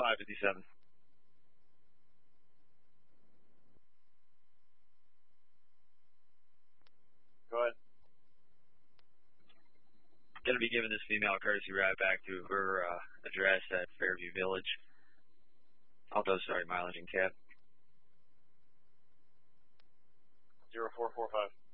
557. Go ahead. Going to be giving this female a courtesy ride back to her address at Fairview Village. Although, sorry, mileage and cab. 0445.